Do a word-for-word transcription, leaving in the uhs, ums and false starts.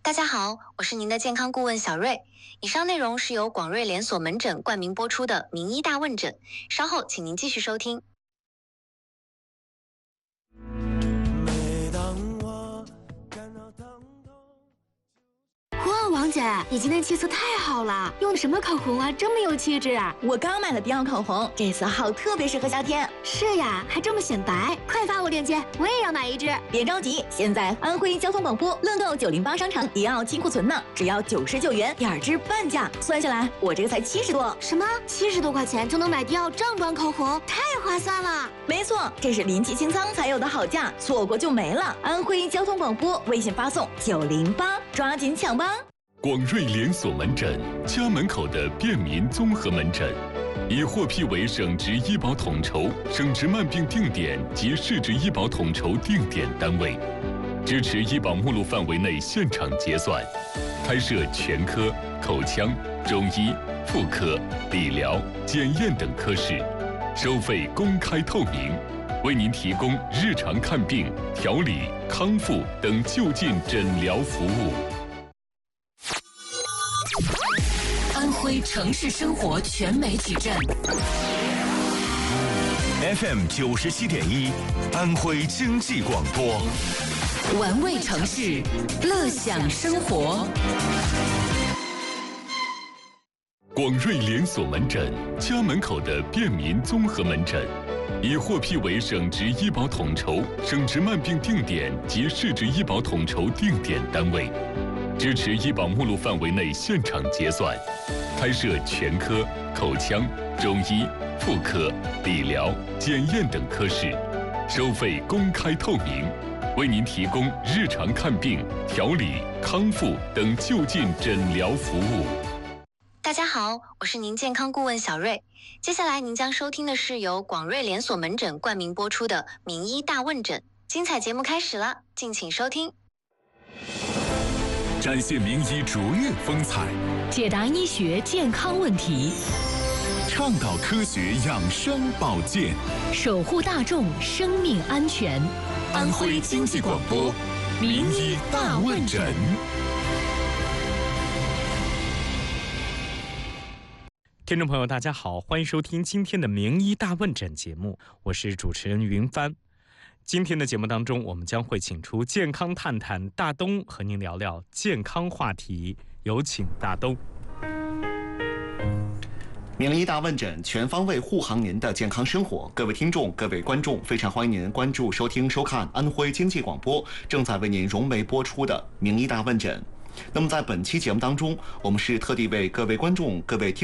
大家好，我是您的健康顾问小瑞。以上内容是由广瑞连锁门诊冠名播出的名医大问诊，稍后请您继续收听。 哇，王姐，你今天气色太好了，用的什么口红啊，这么有气质啊！ 我刚买了迪奥口红，这色号特别适合夏天。 是呀，还这么显白，快发我链接，我也要买一支。 别着急，现在安徽交通广播乐购九零八商城迪奥清库存呢，只要九十九元，两支半价，算下来我这个才七十多。 什么？七十多块钱就能买迪奥正装口红，太划算了！ 没错，这是临期清仓才有的好价，错过就没了。安徽交通广播微信发送九零八，抓紧抢吧！ 广瑞连锁门诊，家门口的便民综合门诊，已获批为省直医保统筹、省直慢病定点及市直医保统筹定点单位，支持医保目录范围内现场结算，开设全科、口腔、中医、妇科、理疗、检验等科室，收费公开透明，为您提供日常看病、调理、康复等就近诊疗服务。 安徽城市生活全媒体站 F M 九十七点一，安徽经济广播， 玩味城市，乐享生活。 广瑞连锁门诊，家门口的便民综合门诊，已获批为省直医保统筹、省直慢病定点及市直医保统筹定点单位，支持医保目录范围内现场结算，开设全科、口腔、中医、妇科、理疗、检验等科室，收费公开透明，为您提供日常看病、调理、康复等就近诊疗服务。 大家好，我是您健康顾问小瑞。接下来您将收听的是由广瑞连锁门诊冠名播出的名医大问诊，精彩节目开始了，敬请收听。 展现名医卓越风采， 解答医学健康问题， 倡导科学养生保健， 守护大众生命安全。 安徽经济广播名医大问诊。 听众朋友大家好，欢迎收听今天的名医大问诊节目，我是主持人云帆。今天的节目当中，我们将会请出健康探探大东和您聊聊健康话题，有请大东。 名医大问诊，全方位护航您的健康生活。各位听众、各位观众，非常欢迎您关注、收听、收看安徽经济广播正在为您融媒播出的名医大问诊。那么在本期节目当中，我们是特地为各位观众、各位听